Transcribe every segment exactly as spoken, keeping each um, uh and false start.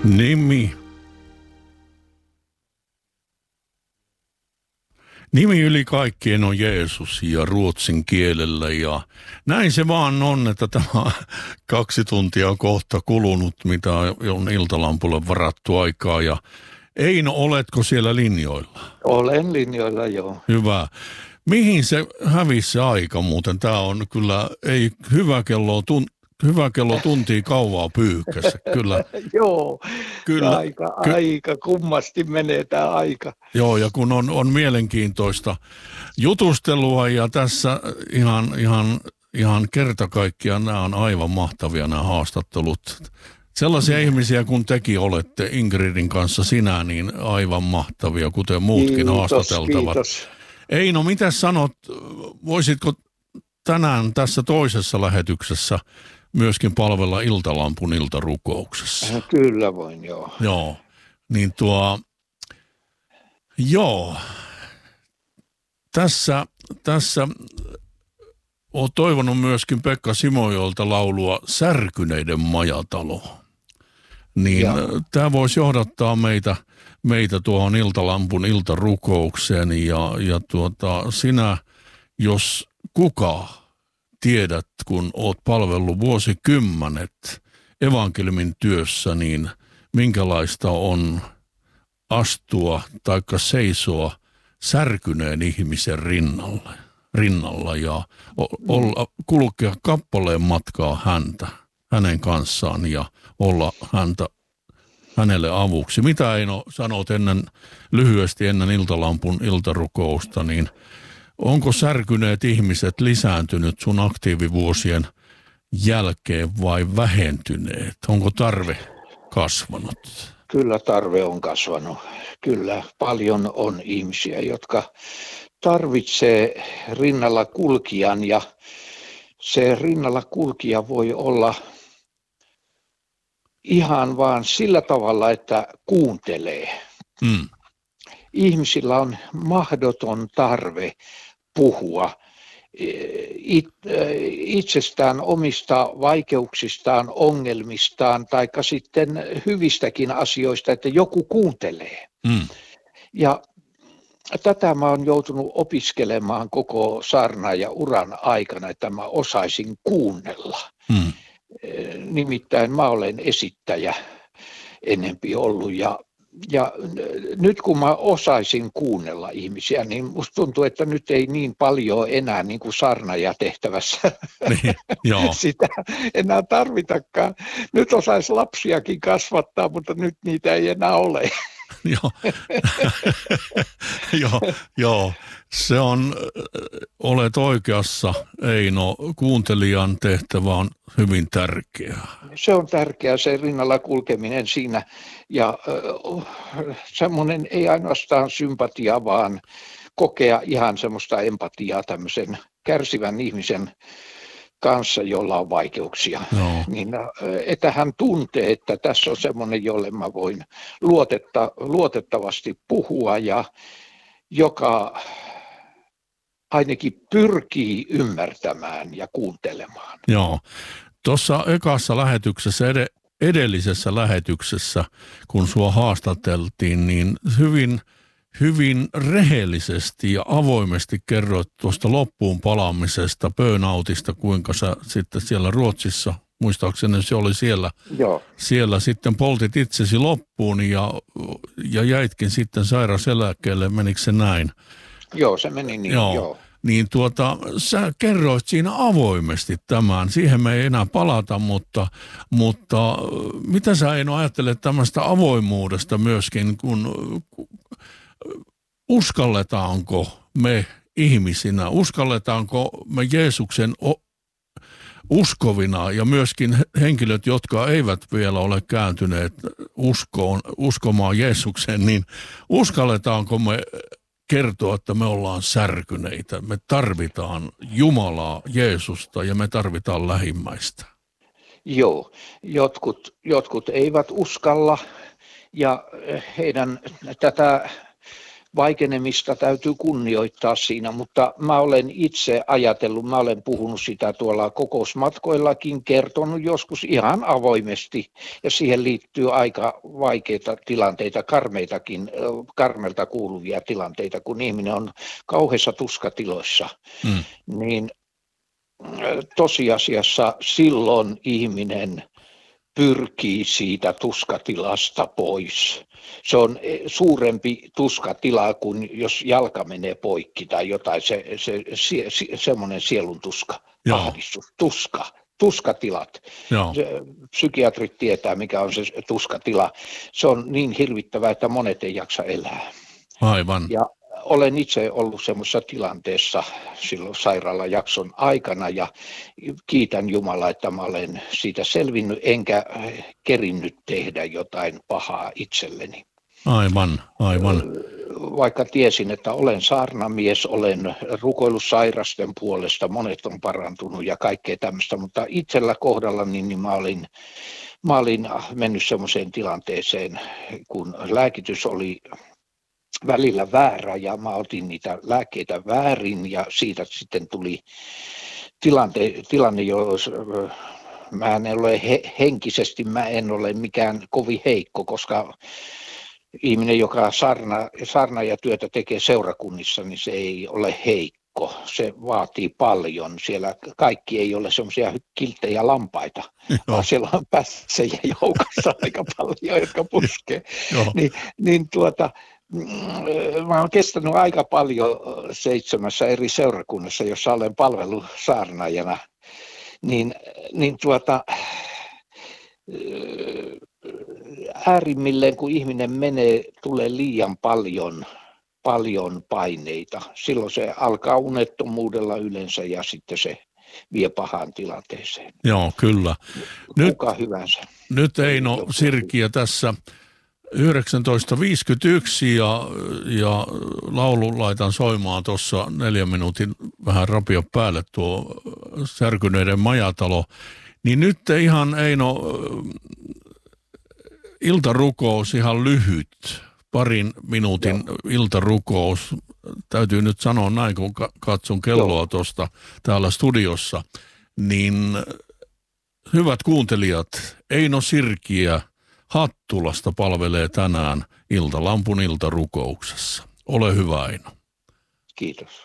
Nimi. Nimi yli kaikkien on Jeesus ja ruotsin kielellä ja näin se vaan on, että tämä kaksi tuntia on kohta kulunut, mitä on Iltalampulle varattu aikaa ja Eino, oletko siellä linjoilla? Olen linjoilla, joo. Hyvä. Mihin se hävisi se aika muuten? Tämä on kyllä, ei hyvä kello tun, Hyvä kello tuntia kauaa pyyhkässä, kyllä. Joo, kyllä. Aika, ky- aika, kummasti menee tämä aika. Joo, ja kun on, on mielenkiintoista jutustelua ja tässä ihan, ihan, ihan kerta kaikkiaan nämä on aivan mahtavia nämä haastattelut. Sellaisia mm. ihmisiä kun tekin olette Ingridin kanssa sinä, niin aivan mahtavia, kuten muutkin kiitos, haastateltavat. Kiitos. Eino, mitä sanot, voisitko tänään tässä toisessa lähetyksessä myöskin palvella Iltalampun iltarukouksessa? Kyllä voin, joo. Joo, niin tuo, joo, tässä, tässä olen toivonut myöskin Pekka Simojolta laulua Särkyneiden majatalo. Niin tämä voisi johdattaa meitä, meitä tuohon Iltalampun iltarukoukseen ja, ja tuota, sinä, jos kuka tiedät, kun oot palvellut vuosikymmenet evankeliumin työssä, niin minkälaista on astua taikka seisoa särkyneen ihmisen rinnalle, rinnalla ja olla, kulkea kappaleen matkaa häntä, hänen kanssaan ja olla häntä, hänelle avuksi. Mitä Eino sanot ennen, lyhyesti ennen Iltalampun iltarukousta, niin onko särkyneet ihmiset lisääntynyt sun aktiivivuosien jälkeen vai vähentyneet? Onko tarve kasvanut? Kyllä tarve on kasvanut. Kyllä paljon on ihmisiä, jotka tarvitsee rinnalla kulkijan ja se rinnalla kulkija voi olla ihan vaan sillä tavalla, että kuuntelee. Mm. Ihmisillä on mahdoton tarve puhua itsestään, omista vaikeuksistaan, ongelmistaan tai sitten hyvistäkin asioista, että joku kuuntelee. Mm. Ja tätä mä oon joutunut opiskelemaan koko saarnan ja uran aikana, että mä osaisin kuunnella. Mm. Nimittäin mä olen esittäjä enempi ollut ja Ja nyt kun mä osaisin kuunnella ihmisiä, niin musta tuntuu, että nyt ei niin paljon enää niin kuin saarnaajatehtävässä niin, joo. sitä enää tarvitakaan. Nyt osaisi lapsiakin kasvattaa, mutta nyt niitä ei enää ole. Joo, joo, joo. Se on, olet oikeassa, Eino, kuuntelijan tehtävä on hyvin tärkeä. Se on tärkeää, se rinnalla kulkeminen siinä ja äh, semmoinen ei ainoastaan sympatia, vaan kokea ihan semmoista empatiaa tämmöisen kärsivän ihmisen kanssa, jolla on vaikeuksia, no. niin että hän tuntee, että tässä on semmoinen, jolle mä voin luotetta, luotettavasti puhua ja joka ainakin pyrkii ymmärtämään ja kuuntelemaan. Joo. Tuossa ekassa lähetyksessä, ed- edellisessä lähetyksessä, kun sua haastateltiin, niin hyvin Hyvin rehellisesti ja avoimesti kerroit tuosta loppuun palaamisesta, burnoutista, kuinka sä sitten siellä Ruotsissa, muistaakseni se oli siellä, Joo. siellä sitten poltit itsesi loppuun ja, ja jäitkin sitten sairauseläkkeelle, menikö se näin? Joo, se meni niin, joo. joo. Niin tuota, sä kerroit siinä avoimesti tämän, siihen me ei enää palata, mutta, mutta mitä sä Eino ajattelet tämmöistä avoimuudesta myöskin, kun uskalletaanko me ihmisinä, uskalletaanko me Jeesuksen uskovina ja myöskin henkilöt, jotka eivät vielä ole kääntyneet uskoon, uskomaan Jeesukseen, niin uskalletaanko me kertoa, että me ollaan särkyneitä, me tarvitaan Jumalaa, Jeesusta ja me tarvitaan lähimmäistä? Joo, jotkut, jotkut eivät uskalla ja heidän tätä vaikenemista täytyy kunnioittaa siinä, mutta mä olen itse ajatellut, mä olen puhunut sitä tuolla kokousmatkoillakin, kertonut joskus ihan avoimesti, ja siihen liittyy aika vaikeita tilanteita, karmeitakin, karmelta kuuluvia tilanteita, kun ihminen on kauheissa tuskatiloissa, mm. niin tosiasiassa silloin ihminen pyrkii siitä tuskatilasta pois. Se on suurempi tuskatila kuin jos jalka menee poikki tai jotain, se, se, se, se semmoinen sielun tuska, ahdistus, tuska, tuskatilat. Se, psykiatrit tietää, mikä on se tuskatila. Se on niin hirvittävää, että monet ei jaksa elää. Aivan. Ja olen itse ollut semmoisessa tilanteessa silloin sairaalajakson aikana ja kiitän Jumalaa, että mä olen siitä selvinnyt enkä kerinnyt tehdä jotain pahaa itselleni. Aivan, aivan. Vaikka tiesin, että olen saarnamies, olen rukoillut sairasten puolesta, monet on parantunut ja kaikkea tämmöistä, mutta itsellä kohdalla niin, niin mä olin, mä olin mennyt semmoiseen tilanteeseen, kun lääkitys oli välillä väärä ja mä otin niitä lääkkeitä väärin ja siitä sitten tuli tilante, tilanne, jos mä en ole he, henkisesti, mä en ole mikään kovin heikko, koska ihminen, joka sarna, sarna ja työtä tekee seurakunnissa, niin se ei ole heikko. Se vaatii paljon. Siellä kaikki ei ole semmoisia kilttejä lampaita, Joo. vaan siellä on pässejä joukossa aika paljon, jotka puskee. Ni, niin tuota, mä oon kestänyt aika paljon seitsemässä eri seurakunnassa, jossa olen palvellut saarnaajana, niin, niin tuota, äärimmilleen kun ihminen menee, tulee liian paljon, paljon paineita. Silloin se alkaa unettomuudella yleensä ja sitten se vie pahaan tilanteeseen. Joo, kyllä. Nyt, Kuka hyvänsä. Nyt Eino Sirkiö tässä yhdeksäntoista viisikymmentäyksi ja, ja laulu laitan soimaan tuossa neljän minuutin vähän rapio päälle tuo Särkyneiden majatalo. Niin nyt ihan Eino, iltarukous ihan lyhyt, parin minuutin Joo. iltarukous. Täytyy nyt sanoa näin, kun katson kelloa tuosta täällä studiossa. Niin hyvät kuuntelijat, Eino Sirkiö Hattulasta palvelee tänään Iltalampun iltarukouksessa. Ole hyvä, Eino. Kiitos.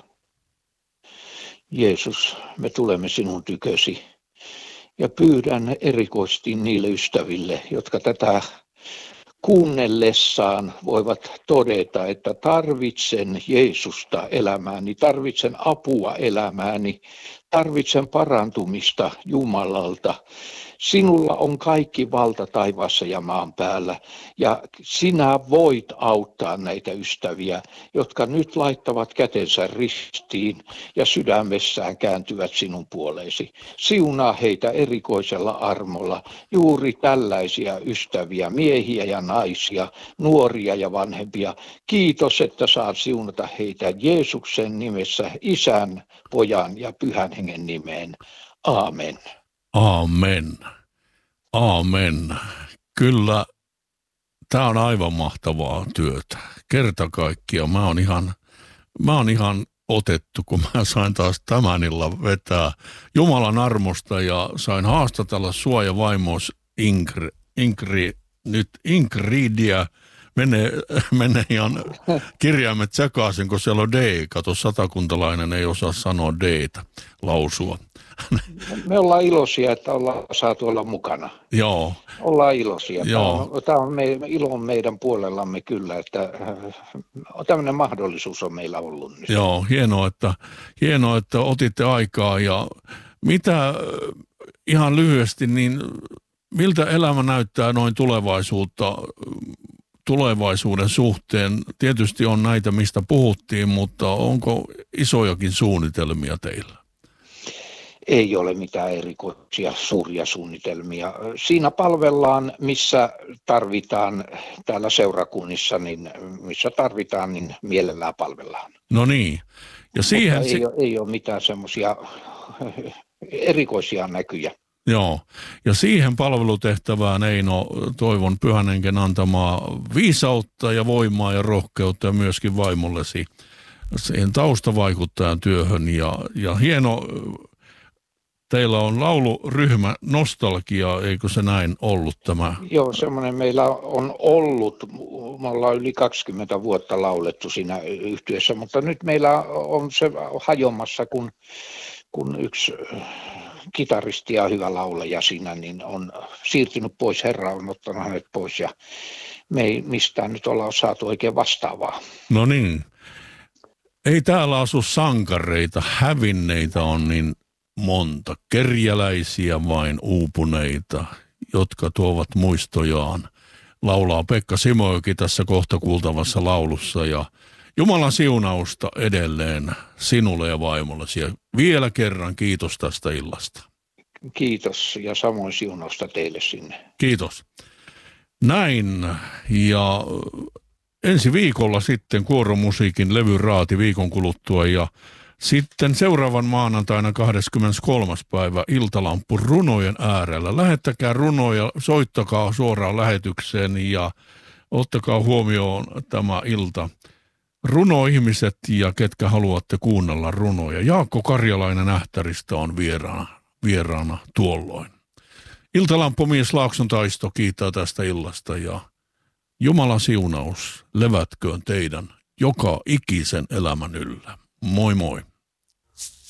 Jeesus, me tulemme sinun tykösi ja pyydän erikoisesti niille ystäville, jotka tätä kuunnellessaan voivat todeta, että tarvitsen Jeesusta elämääni, tarvitsen apua elämääni, tarvitsen parantumista Jumalalta. Sinulla on kaikki valta taivaassa ja maan päällä ja sinä voit auttaa näitä ystäviä, jotka nyt laittavat kätensä ristiin ja sydämessään kääntyvät sinun puoleesi. Siunaa heitä erikoisella armolla, juuri tällaisia ystäviä, miehiä ja naisia, nuoria ja vanhempia. Kiitos, että saat siunata heitä Jeesuksen nimessä, Isän, Pojan ja Pyhän Hengen nimeen. Aamen. Aamen. Aamen. Kyllä, tämä on aivan mahtavaa työtä. Kerta kaikkiaan. Mä oon ihan, mä oon ihan otettu, kun mä sain taas tämän illan vetää Jumalan armosta ja sain haastatella sua ja vaimos Ingri, Ingri, nyt Ingridia. Menee, menee ihan kirjaimet sekaisin, kun siellä on D. Kato, satakuntalainen ei osaa sanoa D:tä lausua. Me ollaan iloisia, että ollaan saatu olla mukana. Joo. Ollaan iloisia. Joo. Tämä on, tämä on me, ilo on meidän puolellamme kyllä, että tämmöinen mahdollisuus on meillä ollut. Nyt. Joo, hienoa että, hienoa, että otitte aikaa. Ja mitä ihan lyhyesti, niin miltä elämä näyttää noin tulevaisuutta, tulevaisuuden suhteen? Tietysti on näitä, mistä puhuttiin, mutta onko isojakin suunnitelmia teillä? Ei ole mitään erikoisia suuria suunnitelmia. Siinä palvellaan, missä tarvitaan täällä seurakunnissa, niin missä tarvitaan, niin mielellään palvellaan. No niin. Ja siihen ei, ole, ei ole mitään semmoisia erikoisia näkyjä. Joo, ja siihen palvelutehtävään Eino toivon Pyhän Hengen antamaa viisautta ja voimaa ja rohkeutta ja myöskin vaimollesi siihen taustavaikuttajan työhön. Ja, ja hieno, teillä on lauluryhmä Nostalgia, eikö se näin ollut tämä? Joo, semmoinen meillä on ollut. Me ollaan yli kaksikymmentä vuotta laulettu siinä yhtyeessä, mutta nyt meillä on se hajomassa, kun, kun yksi kitaristi ja hyvä laulaja siinä niin on siirtynyt pois, Herra on ottanut hänet pois ja me ei mistään nyt olla saatu oikein vastaavaa. No niin. Ei täällä asu sankareita, hävinneitä on niin monta, kerjäläisiä vain uupuneita, jotka tuovat muistojaan. Laulaa Pekka Simojoki tässä kohta kuultavassa laulussa ja Jumalan siunausta edelleen sinulle ja vaimollesi ja vielä kerran kiitos tästä illasta. Kiitos ja samoin siunausta teille sinne. Kiitos. Näin ja ensi viikolla sitten kuoromusiikin levyraati viikon kuluttua ja sitten seuraavan maanantaina kahdeskymmeneskolmas päivä Iltalamppu runojen äärellä. Lähettäkää runoja, soittakaa suoraan lähetykseen ja ottakaa huomioon tämä ilta. Runoihmiset ja ketkä haluatte kuunnella runoja. Jaakko Karjalainen Ähtäristä on vieraana, vieraana tuolloin. Iltalamppumies Laakson Taisto kiittää tästä illasta ja Jumalan siunaus levätköön teidän joka ikisen elämän yllä. Moi moi.